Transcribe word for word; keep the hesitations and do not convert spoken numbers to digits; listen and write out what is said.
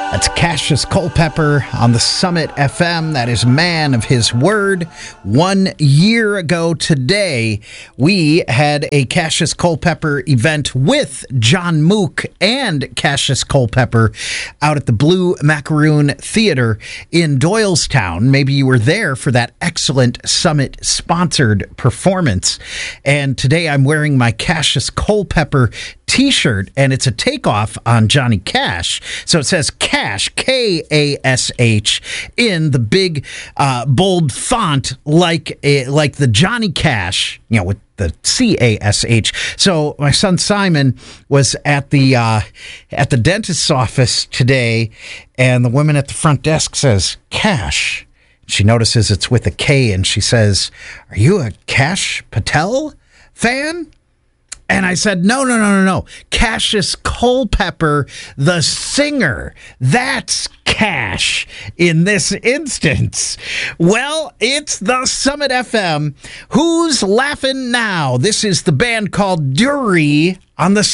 That's Cassius Culpepper on the Summit F M. That is Man of His Word. One year ago today, we had a Cassius Culpepper event with John Mook and Cassius Culpepper out at the Blue Macaroon Theater in Doylestown. Maybe you were there for that excellent Summit-sponsored performance. And today I'm wearing my Cassius Culpepper t-shirt, and it's a takeoff on Johnny Cash. So it says Cash, K A S H, in the big, uh, bold font like a, like the Johnny Cash, you know, with the C A S H. So my son Simon was at the uh, at the dentist's office today, and the woman at the front desk says, Cash. She notices it's with a K, and she says, are you a Kash Patel fan? And I said, no, no, no, no, no. Cassius Culpepper, the singer. That's Cash in this instance. Well, it's the Summit F M. Who's laughing now? This is the band called Dury on the